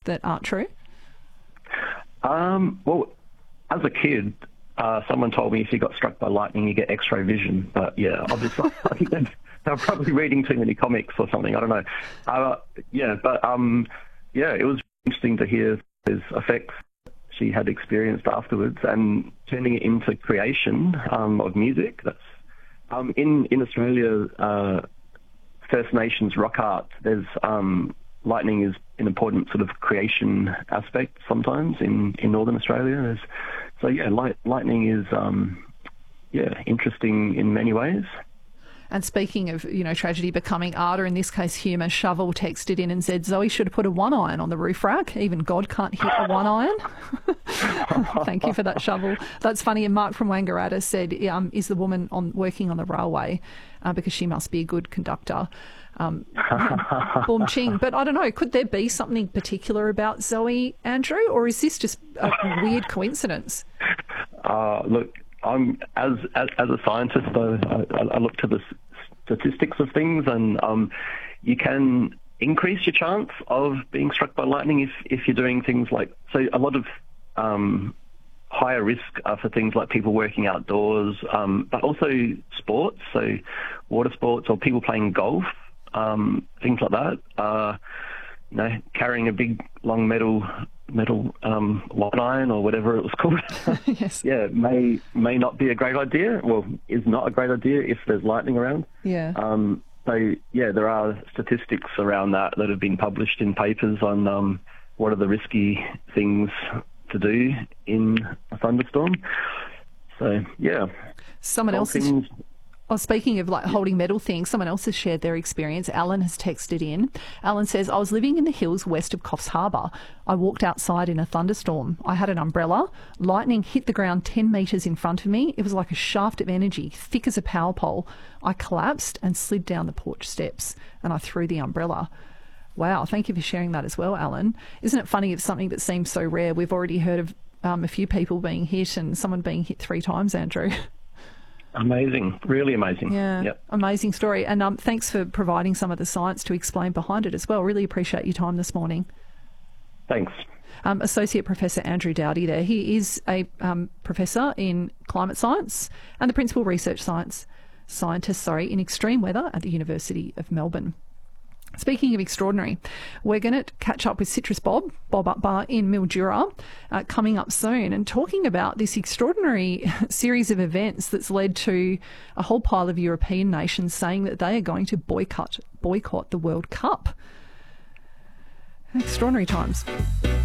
that aren't true? Well, as a kid, someone told me if you got struck by lightning, you get X-ray vision. But yeah, obviously, I think they're probably reading too many comics or something. I don't know. It was interesting to hear his effects she had experienced afterwards, and turning it into creation of music. That's in Australia, First Nations rock art. There's lightning is an important sort of creation aspect sometimes in Northern Australia. Lightning is interesting in many ways. And speaking of, tragedy becoming art, or in this case humour, Shovel texted in and said, Zoe should have put a one iron on the roof rack. Even God can't hit a one iron. Thank you for that, Shovel. That's funny. And Mark from Wangaratta said, is the woman working on the railway because she must be a good conductor. Boom ching. But I don't know, could there be something particular about Zoe, Andrew, or is this just a weird coincidence? Look, I'm as a scientist, though, I look to the statistics of things, and you can increase your chance of being struck by lightning if you're doing things like, so a lot of higher risk for things like people working outdoors, but also sports, so water sports or people playing golf, things like that. Carrying a big long metal one iron or whatever it was called. Yes. Yeah, may not be a great idea. Well, is not a great idea if there's lightning around. Yeah. There are statistics around that have been published in papers on what are the risky things to do in a thunderstorm. So yeah. Someone else speaking of holding metal things, someone else has shared their experience. Alan has texted in. Alan says, I was living in the hills west of Coffs Harbour. I walked outside in a thunderstorm. I had an umbrella. Lightning hit the ground 10 metres in front of me. It was like a shaft of energy, thick as a power pole. I collapsed and slid down the porch steps, and I threw the umbrella. Wow, thank you for sharing that as well, Alan. Isn't it funny, it's something that seems so rare? We've already heard of a few people being hit and someone being hit 3 times, Andrew. Amazing, really amazing. Yeah, yep. Amazing story. And thanks for providing some of the science to explain behind it as well. Really appreciate your time this morning. Thanks. Associate Professor Andrew Dowdy there. He is a professor in climate science and the principal research scientist in extreme weather at the University of Melbourne. Speaking of extraordinary, we're going to catch up with Citrus Bob Up in Mildura, coming up soon, and talking about this extraordinary series of events that's led to a whole pile of European nations saying that they are going to boycott the World Cup. Extraordinary times.